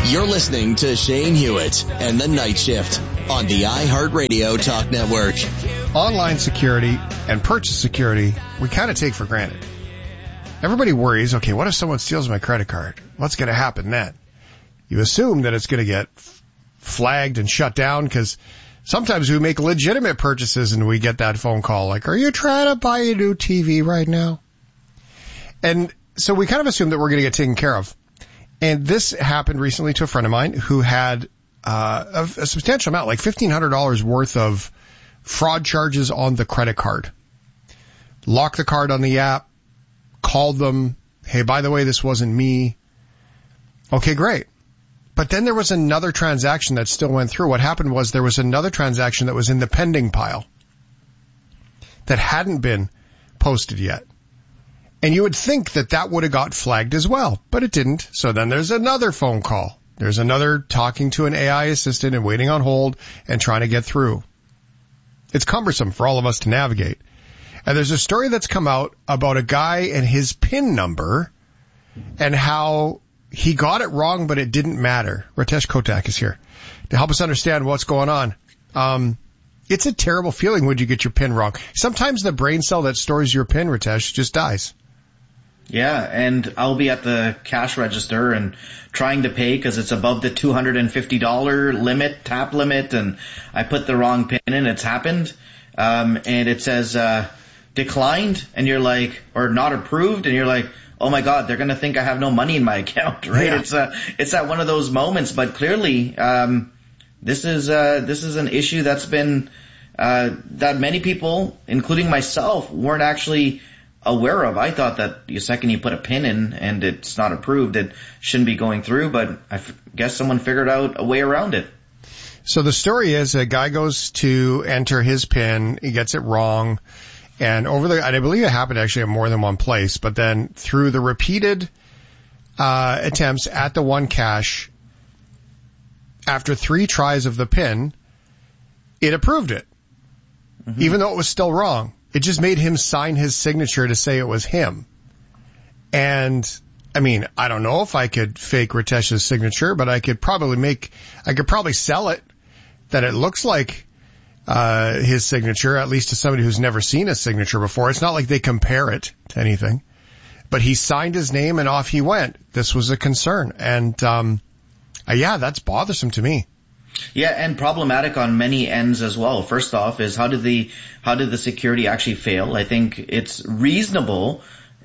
You're listening to Shane Hewitt and the Night Shift on the iHeartRadio Talk Network. Online security and purchase security, we kind of take for granted. Everybody worries, okay, what if someone steals my credit card? What's going to happen then? You assume that it's going to get flagged and shut down because sometimes we make legitimate purchases and we get that phone call like, are you trying to buy a new TV right now? And so we kind of assume that we're going to get taken care of. And this happened recently to a friend of mine who had a substantial amount, like $1,500 worth of fraud charges on the credit card. Locked the card on the app, called them, hey, by the way, this wasn't me. Okay, great. But then there was another transaction that still went through. What happened was there was another transaction that was in the pending pile that hadn't been posted yet. And you would think that that would have got flagged as well, but it didn't. So then there's another phone call. There's another talking to an AI assistant and waiting on hold and trying to get through. It's cumbersome for all of us to navigate. And there's a story that's come out about a guy and his PIN number and how he got it wrong, but it didn't matter. Ritesh Kotak is here to help us understand what's going on. It's a terrible feeling when you get your PIN wrong. Sometimes the brain cell that stores your PIN, Ritesh, just dies. Yeah, and I'll be at the cash register and trying to pay because it's above the $250 limit, tap limit, and I put the wrong PIN in. It's happened. And it says declined, and you're like, or not approved, and you're like, oh my God, they're going to think I have no money in my account, right? Yeah. It's at one of those moments, but clearly this is an issue that's been that many people, including myself, weren't actually aware of. I thought that the second you put a PIN in and it's not approved, it shouldn't be going through, but I guess someone figured out a way around it. So the story is a guy goes to enter his PIN, he gets it wrong, and I believe it happened actually at more than one place, but then through the repeated attempts at the one cash, after 3 tries of the PIN, it approved it, even though it was still wrong. It just made him sign his signature to say it was him. And, I mean, I don't know if I could fake Ritesh's signature, but I could probably sell it that it looks like his signature, at least to somebody who's never seen his signature before. It's not like they compare it to anything. But he signed his name and off he went. This was a concern. And, yeah, that's bothersome to me. Yeah, and problematic on many ends as well. First off is how did the security actually fail? I think it's reasonable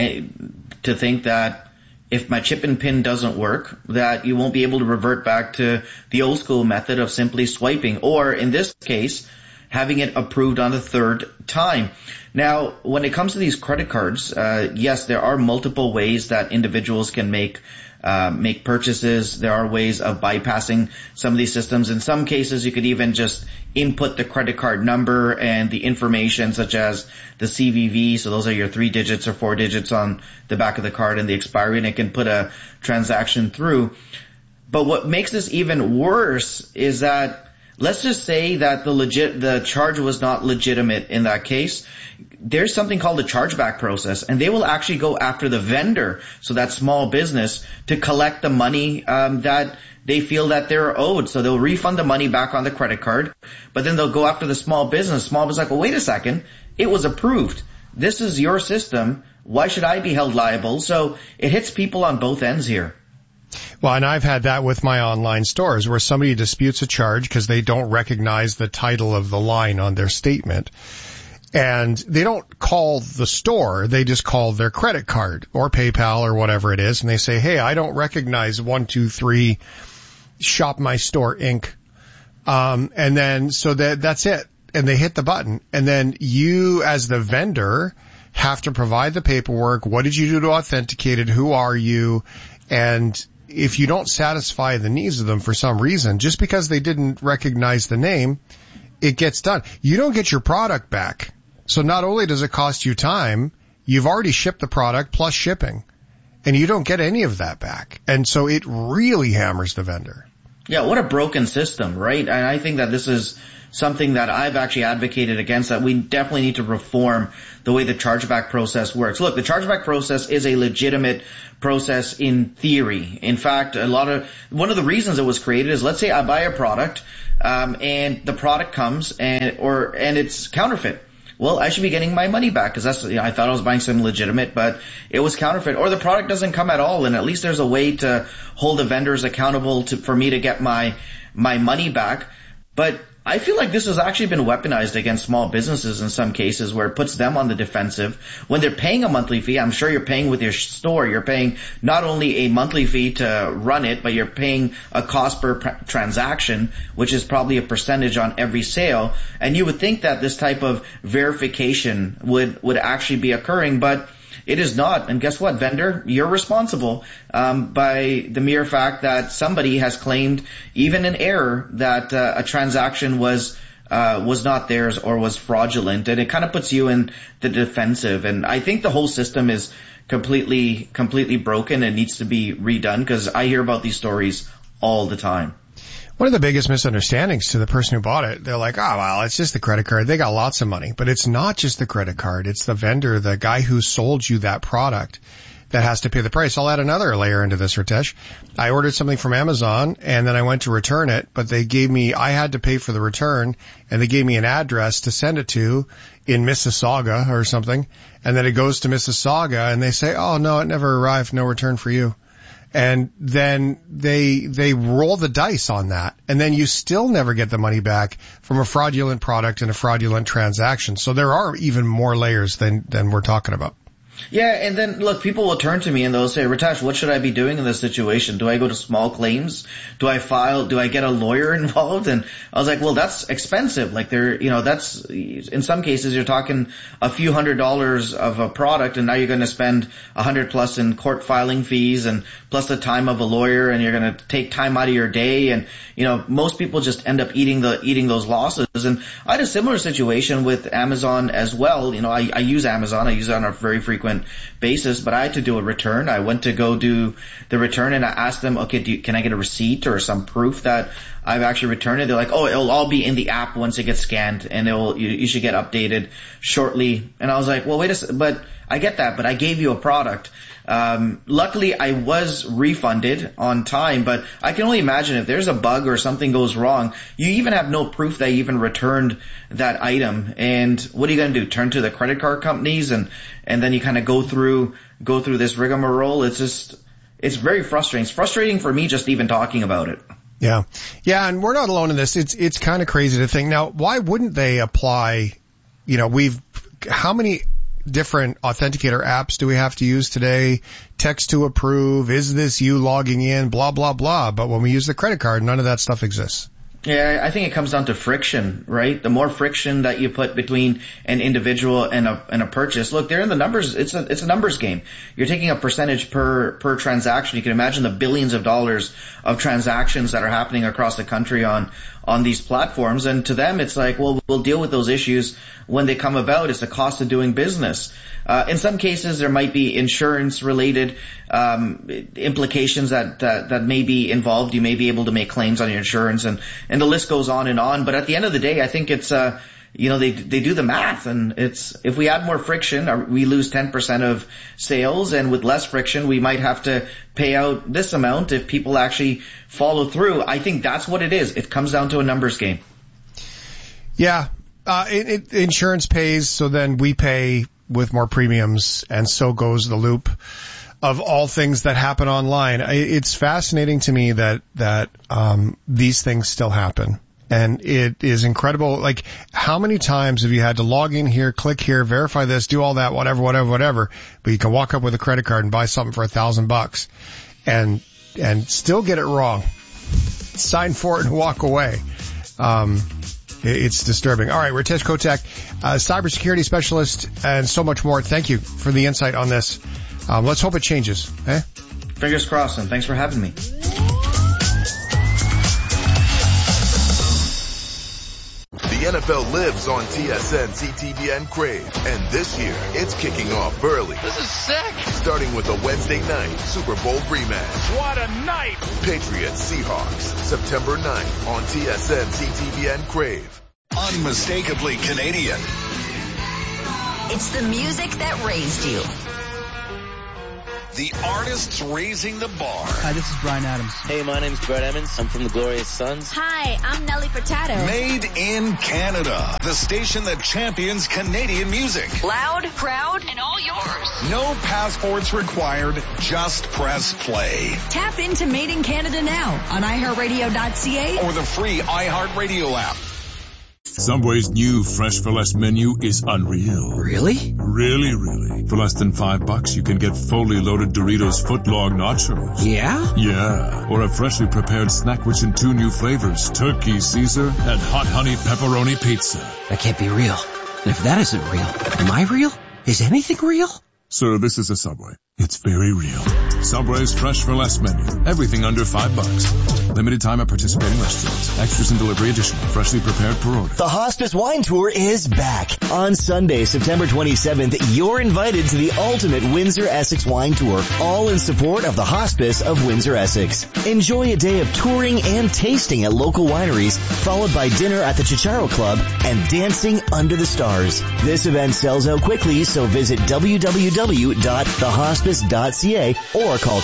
to think that if my chip and PIN doesn't work, that you won't be able to revert back to the old school method of simply swiping, or in this case, having it approved on the 3rd time. Now, when it comes to these credit cards, yes, there are multiple ways that individuals can make purchases. There are ways of bypassing some of these systems. In some cases, you could even just input the credit card number and the information such as the CVV. So those are your 3 digits or 4 digits on the back of the card and the expiry, and it can put a transaction through. But what makes this even worse is that let's just say that the charge was not legitimate in that case. There's something called a chargeback process, and they will actually go after the vendor, so that small business, to collect the money that they feel that they're owed. So they'll refund the money back on the credit card, but then they'll go after the small business. Small business like, well, wait a second, it was approved. This is your system. Why should I be held liable? So it hits people on both ends here. Well, and I've had that with my online stores where somebody disputes a charge because they don't recognize the title of the line on their statement. And they don't call the store, they just call their credit card or PayPal or whatever it is, and they say, hey, I don't recognize 123 Shop My Store Inc. And then, so that's it. And they hit the button. And then you, as the vendor, have to provide the paperwork. What did you do to authenticate it? Who are you? And if you don't satisfy the needs of them for some reason, just because they didn't recognize the name, it gets done. You don't get your product back. So not only does it cost you time, you've already shipped the product plus shipping, and you don't get any of that back. And so it really hammers the vendor. Yeah, what a broken system, right? And I think that this is something that I've actually advocated against, that we definitely need to reform the way the chargeback process works. Look, the chargeback process is a legitimate process in theory. In fact, one of the reasons it was created is, let's say I buy a product, and the product comes and it's counterfeit. Well, I should be getting my money back, because I thought I was buying something legitimate, but it was counterfeit. Or the product doesn't come at all, and at least there's a way to hold the vendors accountable for me to get my money back. But I feel like this has actually been weaponized against small businesses in some cases, where it puts them on the defensive. When they're paying a monthly fee, I'm sure you're paying with your store, you're paying not only a monthly fee to run it, but you're paying a cost per transaction, which is probably a percentage on every sale. And you would think that this type of verification would actually be occurring, but it is not. And guess what, vendor? You're responsible by the mere fact that somebody has claimed, even in error, that a transaction was not theirs or was fraudulent. And it kind of puts you in the defensive. And I think the whole system is completely broken and needs to be redone, because I hear about these stories all the time. One of the biggest misunderstandings to the person who bought it, they're like, oh, well, it's just the credit card. They got lots of money. But it's not just the credit card. It's the vendor, the guy who sold you that product, that has to pay the price. I'll add another layer into this, Ritesh. I ordered something from Amazon, and then I went to return it, but I had to pay for the return, and they gave me an address to send it to in Mississauga or something. And then it goes to Mississauga, and they say, oh, no, it never arrived. No return for you. And then they roll the dice on that, and then you still never get the money back from a fraudulent product and a fraudulent transaction. So there are even more layers than we're talking about. Yeah, and then, look, people will turn to me and they'll say, Ritesh, what should I be doing in this situation? Do I go to small claims? Do I get a lawyer involved? And I was like, well, that's expensive. Like, that's, in some cases, you're talking a few $100s of a product, and now you're going to spend $100+ in court filing fees, and plus the time of a lawyer, and you're going to take time out of your day. And, most people just end up eating those losses. And I had a similar situation with Amazon as well. I use Amazon. I use it on a very frequent basis, but I had to do a return. I went to go do the return, and I asked them, okay, can I get a receipt or some proof that I've actually returned it? They're like, oh, it'll all be in the app once it gets scanned, and you should get updated shortly. And I was like, well, wait a second, but I get that, but I gave you a product. Luckily I was refunded on time, but I can only imagine if there's a bug or something goes wrong, you even have no proof that you even returned that item. And what are you going to do? Turn to the credit card companies and then you kind of go through this rigmarole. It's very frustrating. It's frustrating for me just even talking about it. Yeah. Yeah. And we're not alone in this. It's kind of crazy to think. Now, why wouldn't they apply, how many different authenticator apps do we have to use today? Text to approve, is this you logging in, blah, blah, blah. But when we use the credit card, none of that stuff exists. Yeah, I think it comes down to friction, right? The more friction that you put between an individual and a purchase. Look, they're in the numbers. It's a numbers game. You're taking a percentage per transaction. You can imagine the billions of dollars of transactions that are happening across the country on these platforms. And to them, it's like, well, we'll deal with those issues when they come about. It's the cost of doing business. In some cases, there might be insurance-related implications that may be involved. You may be able to make claims on your insurance, and the list goes on and on. But at the end of the day, I think it's they do the math, and it's if we add more friction, we lose 10% of sales, and with less friction, we might have to pay out this amount if people actually follow through. I think that's what it is. It comes down to a numbers game. Yeah, insurance pays, so then we pay with more premiums, and so goes the loop of all things that happen online. It's fascinating to me that these things still happen. And it is incredible. Like, how many times have you had to log in here, click here, verify this, do all that, whatever, but you can walk up with a credit card and buy something for $1,000 and still get it wrong. Sign for it and walk away. It's disturbing. All right, Ritesh Kotek, cybersecurity specialist, and so much more. Thank you for the insight on this. Let's hope it changes. Eh? Fingers crossed, and thanks for having me. The NFL lives on TSN, CTVN, Crave. And this year, it's kicking off early. This is sick. Starting with a Wednesday night Super Bowl rematch. What a night. Patriots Seahawks, September 9th on TSN, CTVN, Crave. Unmistakably Canadian. It's the music that raised you. The artists raising the bar. Hi, this is Bryan Adams. Hey, my name's Brett Emmons. I'm from the Glorious Sons. Hi, I'm Nelly Furtado. Made in Canada. The station that champions Canadian music. Loud, proud, and all yours. No passports required. Just press play. Tap into Made in Canada now on iHeartRadio.ca or the free iHeartRadio app. Subway's new Fresh for Less menu is unreal. Really? Really. For less than $5, you can get fully loaded Doritos footlong nachos. Yeah? Yeah. Or a freshly prepared snack which in 2 new flavors, turkey Caesar and hot honey pepperoni pizza. That can't be real. And if that isn't real, am I real? Is anything real? Sir, this is a Subway. It's very real. Subway's Fresh for Less menu. Everything under $5. Limited time at participating restaurants. Extras and delivery additional. Freshly prepared per order. The Hospice Wine Tour is back. On Sunday, September 27th, you're invited to the ultimate Windsor Essex Wine Tour, all in support of the Hospice of Windsor Essex. Enjoy a day of touring and tasting at local wineries, followed by dinner at the Chicharo Club and dancing under the stars. This event sells out quickly, so visit www.thehospice.ca or call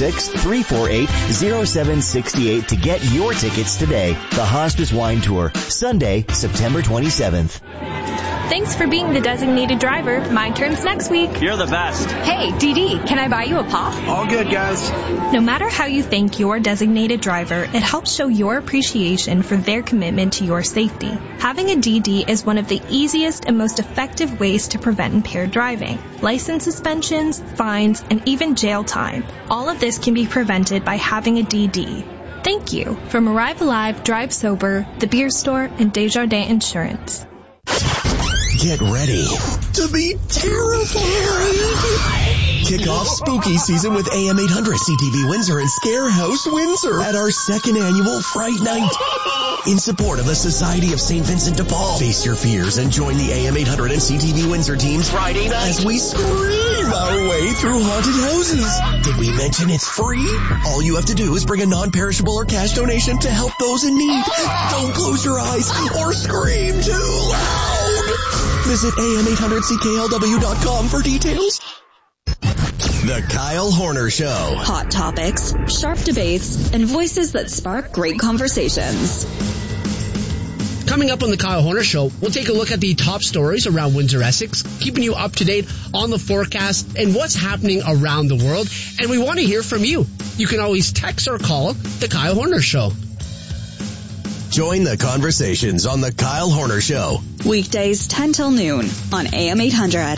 226-348-0768 to get your tickets today. The Hospice Wine Tour, Sunday, September 27th. Thanks for being the designated driver. My turn's next week. You're the best. Hey, DD, can I buy you a pop? All good, guys. No matter how you thank your designated driver, it helps show your appreciation for their commitment to your safety. Having a DD is one of the easiest and most effective ways to prevent impaired driving. License suspensions, fines, and even jail time. All of this can be prevented by having a DD. Thank you. From Arrive Alive, Drive Sober, The Beer Store, and Desjardins Insurance. Get ready to be terrified. Kick off spooky season with AM 800 CTV Windsor and Scare House Windsor at our second annual Fright Night. In support of the Society of St. Vincent de Paul. Face your fears and join the AM 800 and CTV Windsor teams Friday night as we scream our way through haunted houses. Did we mention it's free? All you have to do is bring a non-perishable or cash donation to help those in need. Don't close your eyes or scream too loud. Visit am800cklw.com for details. The Kyle Horner Show. Hot topics, sharp debates, and voices that spark great conversations. Coming up on the Kyle Horner Show, we'll take a look at the top stories around Windsor Essex, keeping you up to date on the forecast and what's happening around the world. And we want to hear from you. You can always text or call the Kyle Horner Show. Join the conversations on the Kyle Horner Show. Weekdays 10 till noon on AM 800.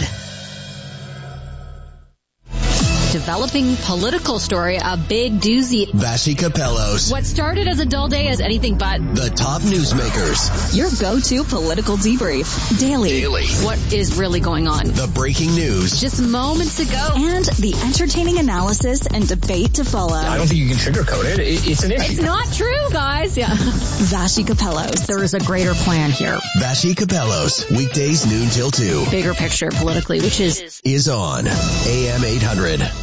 Developing political story, a big doozy. Vassy Capellos. What started as a dull day is anything but. The top newsmakers. Your go-to political debrief. Daily. What is really going on? The breaking news. Just moments ago. And the entertaining analysis and debate to follow. I don't think you can sugarcoat it. It's an issue. It's not true, guys. Yeah. Vassy Capellos. There is a greater plan here. Vassy Capellos. Weekdays noon till 2. Bigger picture politically, which is on AM 800.